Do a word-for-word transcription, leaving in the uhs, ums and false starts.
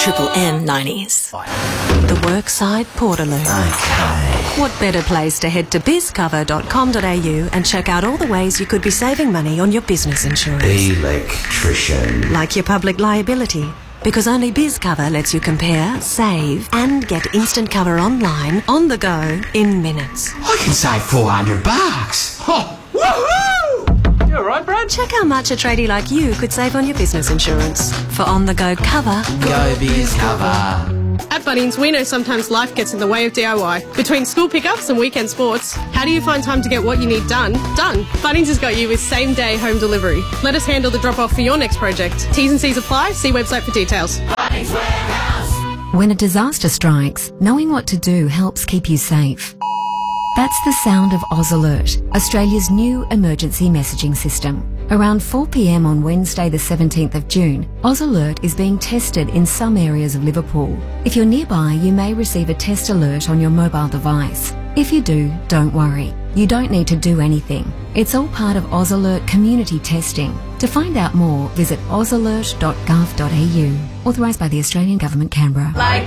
Triple M nineties. The Workside Portaloo. Okay. What better place to head to biz cover dot com dot a u and check out all the ways you could be saving money on your business insurance. Electrician. Like your public liability. Because only BizCover lets you compare, save, and get instant cover online, on the go, in minutes. I can save four hundred bucks. Oh, woohoo! You alright, Brad? Check how much a tradie like you could save on your business insurance. For on-the-go cover, Go BizCover. At Bunnings, we know sometimes life gets in the way of D I Y. Between school pickups and weekend sports, how do you find time to get what you need done? Done. Bunnings has got you with same-day home delivery. Let us handle the drop-off for your next project. T's and C's apply. See website for details. Bunnings Warehouse. When a disaster strikes, knowing what to do helps keep you safe. That's the sound of Oz Alert, Australia's new emergency messaging system. Around four p m on Wednesday the seventeenth of June, Oz Alert is being tested in some areas of Liverpool. If you're nearby, you may receive a test alert on your mobile device. If you do, don't worry. You don't need to do anything. It's all part of Oz Alert community testing. To find out more, visit oz alert dot gov dot a u. Authorised by the Australian Government, Canberra. Like